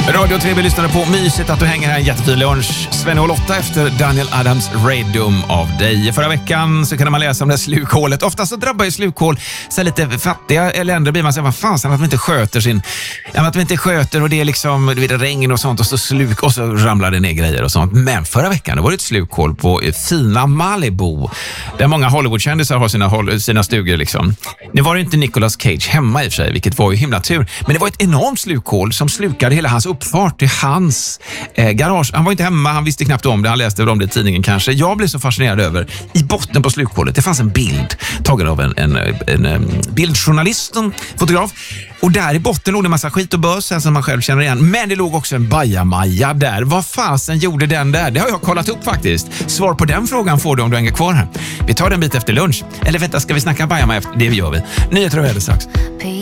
Radio 3 lyssnade på mysigt att du hänger här en jättefin lunch. Sven och Lotta efter Daniel Adams Radum av dig. Förra veckan så kunde man läsa om det slukhålet. Ofta så drabbar ju slukhål så lite fattiga länder. Blir man så här, vad fan, att de inte sköter sin... Ja, att de inte sköter och det är liksom det är regn och sånt och så sluk och så ramlar det ner grejer och sånt. Men förra veckan det var det ett slukhål på fina Malibu. Där många Hollywoodkändisar har sina stugor liksom. Nu var det inte Nicolas Cage hemma i och för sig, vilket var ju himla tur. Men det var ett enormt slukhål som slukade hela hans uppfart till hans garage. Han var inte hemma, han visste knappt om det. Han läste om det i tidningen kanske. Jag blev så fascinerad över, i botten på slukhålet, det fanns en bild tagen av en bildjournalist, en fotograf. Och där i botten låg det en massa skit och bös som man själv känner igen. Men det låg också en bajamaja där. Vad fasen gjorde den där? Det har jag kollat upp faktiskt. Svar på den frågan får du om du hänger kvar här. Vi tar den bit efter lunch. Eller vänta, ska vi snacka bajamaja efter? Det gör vi. Nyheter och väder strax.